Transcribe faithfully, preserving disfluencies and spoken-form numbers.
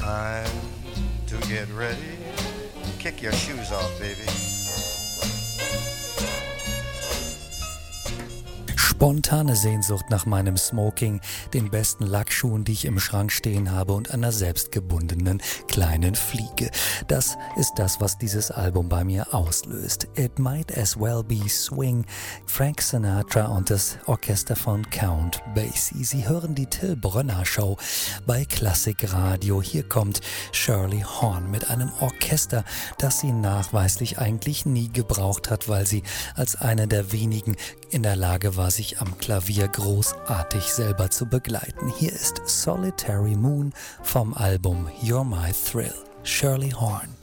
Time to get ready. Kick your shoes off, baby. Spontane Sehnsucht nach meinem Smoking, den besten Lackschuhen, die ich im Schrank stehen habe und einer selbstgebundenen kleinen Fliege. Das ist das, was dieses Album bei mir auslöst. It might as well be Swing, Frank Sinatra und das Orchester von Count Basie. Sie hören die Till Brönner Show bei Klassikradio. Hier kommt Shirley Horn mit einem Orchester, das sie nachweislich eigentlich nie gebraucht hat, weil sie als eine der wenigen in der Lage war, sich am Klavier großartig selber zu begleiten. Hier ist Solitary Moon vom Album You're My Thrill, Shirley Horn.